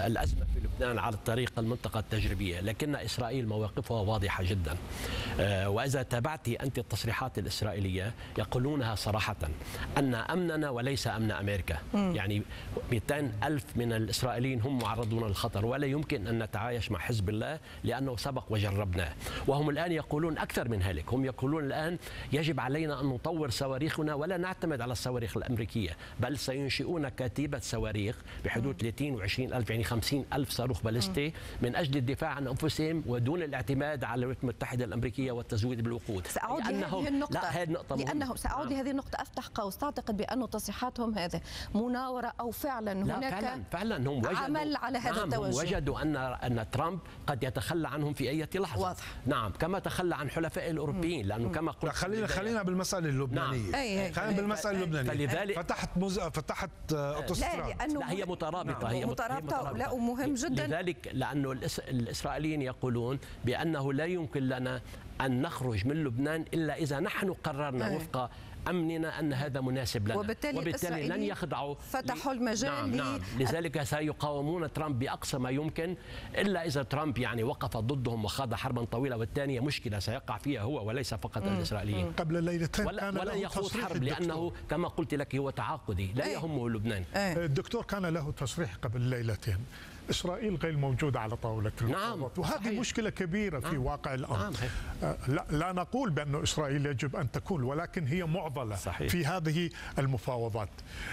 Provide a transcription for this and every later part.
الأزمة في لبنان على الطريقة المنطقة التجريبية، لكن إسرائيل مواقفها واضحة جدا. وإذا تابعت أنت التصريحات الإسرائيلية يقولونها صراحة أن أمننا وليس أمن أمريكا. يعني 200,000 من الإسرائيليين هم معرضون للخطر، ولا يمكن أن نتعايش مع حزب الله لأنه سبق وجربناه. وهم الآن يقولون أكثر من ذلك، هم يقولون الآن يجب علينا أن نطور صواريخنا ولا نعتمد على الصواريخ الأمريكية، بل سينشئون كتيبة صواريخ بحدود 30 و20 ألف، يعني 50,000 صاروخ باليستي من أجل الدفاع عن أنفسهم ودون الاعتماد على الولايات المتحدة الأمريكية والتزويد بالوقود. سأعود لهذه النقطة، لأنه سأعود لهذه النقطة. أفتح قوس، تعتقد بأن تصريحاتهم هذه مناورة أو فعلا هناك فعلا هم وجدوا عمل على هذا التوجه؟ هم وجدوا أن ترامب قد يتخلى عنهم في أي لحظة. واضح. نعم، كما تخلى عن حلفائه الأوروبيين، لأنه كما قلت خلينا بالمسألة اللبنانية. خلينا بالمسألة اللبنانية. فلذلك فتحت أوتوستراد. لا، هي مترابطة. هي مترابطة. لا، ومهم جدا. لذلك لأنه الإسرائيليين يقولون بأنه لا يمكن لنا أن نخرج من لبنان إلا إذا نحن قررنا وفق أمننا أن هذا مناسب لنا، وبالتالي لن يخضعوا. فتحوا المجال. نعم. لذلك سيقاومون ترامب بأقصى ما يمكن، إلا إذا ترامب يعني وقف ضدهم وخاض حربا طويلة، والثانية مشكلة سيقع فيها هو وليس فقط الإسرائيليين. قبل ليلتين ولا يخوض حرب، لأنه كما قلت لك هو تعاقدي لا يهمه لبنان. الدكتور كان له تصريح قبل ليلتين: إسرائيل غير موجودة على طاولة المفاوضات. وهذه صحيح. مشكلة كبيرة في واقع الأمر. لا نقول بأن إسرائيل يجب أن تكون، ولكن هي معضلة صحيح. في هذه المفاوضات.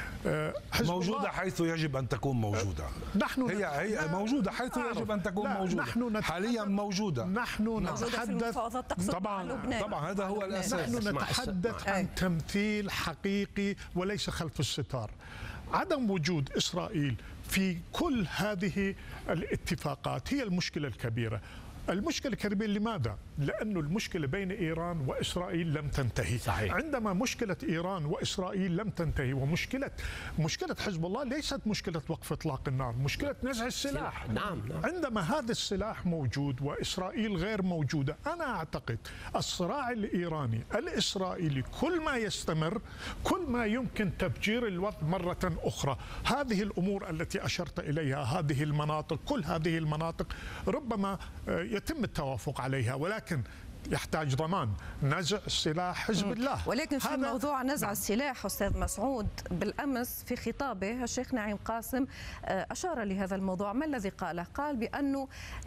موجودة حيث يجب أن تكون موجودة. هي موجودة حيث يجب أن تكون موجودة. حاليا موجودة. نحن نتحدث طبعا هذا هو الأساس. نحن نتحدث عن تمثيل حقيقي وليس خلف الستار. عدم وجود إسرائيل في كل هذه الاتفاقات هي المشكلة الكبيرة. المشكلة الكبيرة لماذا؟ لأن المشكلة بين إيران وإسرائيل لم تنتهي. صحيح. عندما مشكلة إيران وإسرائيل لم تنتهي، ومشكلة حزب الله ليست مشكلة وقف إطلاق النار، مشكلة نزع السلاح. نعم. عندما هذا السلاح موجود وإسرائيل غير موجودة، أنا أعتقد الصراع الإيراني الإسرائيلي كل ما يستمر كل ما يمكن تفجير الوضع مرة أخرى. هذه الأمور التي أشرت إليها، هذه المناطق، كل هذه المناطق ربما يتم التوافق عليها، ولكن يحتاج ضمان نزع سلاح حزب الله. ولكن في موضوع نزع السلاح أستاذ مسعود، بالأمس في خطابه الشيخ نعيم قاسم أشار لهذا الموضوع. ما الذي قاله؟ قال بأنه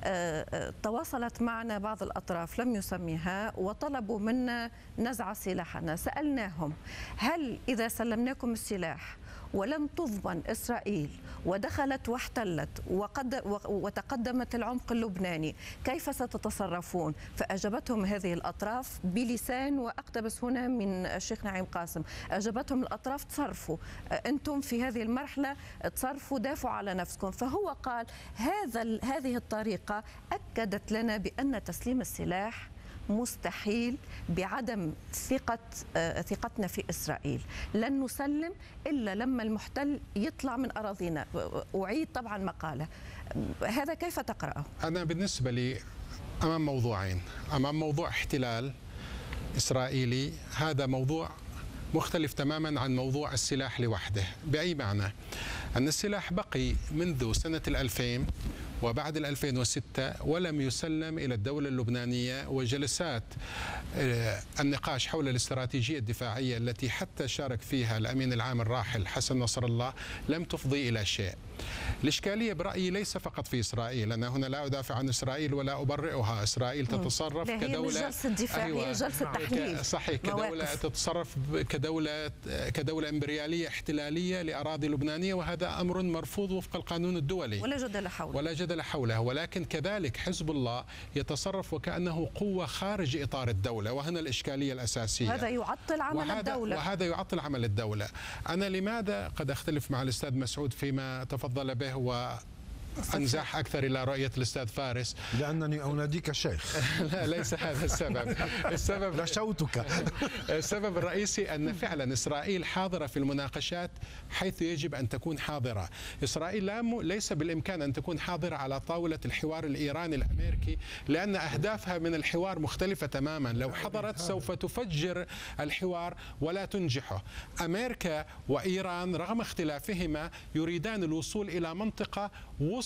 تواصلت معنا بعض الأطراف لم يسميها وطلبوا منا نزع سلاحنا. سألناهم: هل إذا سلمناكم السلاح ولم تضمن إسرائيل ودخلت واحتلت وتقدمت العمق اللبناني كيف ستتصرفون؟ فأجابتهم هذه الأطراف بلسان، وأقتبس هنا من الشيخ نعيم قاسم، أجابتهم الأطراف: تصرفوا أنتم في هذه المرحلة، تصرفوا، دافعوا على نفسكم. فهو قال هذه الطريقة أكدت لنا بأن تسليم السلاح مستحيل بعدم ثقتنا في إسرائيل. لن نسلم إلا لما المحتل يطلع من أراضينا. أعيد طبعا مقالة. هذا كيف تقرأه؟ أنا بالنسبة لي أمام موضوعين. أمام موضوع احتلال إسرائيلي، هذا موضوع مختلف تماما عن موضوع السلاح لوحده. بأي معنى؟ أن السلاح بقي منذ سنة 2000 وبعد 2006 ولم يسلم إلى الدولة اللبنانية، وجلسات النقاش حول الاستراتيجية الدفاعية التي حتى شارك فيها الأمين العام الراحل حسن نصر الله لم تفضي إلى شيء. الإشكالية برأيي ليس فقط في إسرائيل، أنا هنا لا أدافع عن إسرائيل ولا أبرئها. إسرائيل تتصرف كدولة، هي جلسة دفاع، هي جلسة تحليل. صحيح، كدولة تتصرف كدولة إمبريالية احتلالية لأراضي لبنانية، وهذا أمر مرفوض وفق القانون الدولي ولا جدل حوله. ولكن كذلك حزب الله يتصرف وكأنه قوة خارج إطار الدولة، وهنا الإشكالية الأساسية. هذا يعطل عمل الدولة. وهذا يعطل عمل الدولة. أنا لماذا قد أختلف مع الأستاذ مسعود فيما تفضل به وأنزح أكثر إلى رؤية الأستاذ فارس؟ لأنني أناديك شيخ. لا، ليس هذا السبب. السبب رشوتك. السبب الرئيسي أن فعلا إسرائيل حاضرة في المناقشات حيث يجب أن تكون حاضرة. إسرائيل ليس بالإمكان أن تكون حاضرة على طاولة الحوار الإيراني الأمريكي، لأن أهدافها من الحوار مختلفة تماما. لو حضرت سوف تفجر الحوار ولا تنجحه. أمريكا وإيران رغم اختلافهما يريدان الوصول إلى منطقة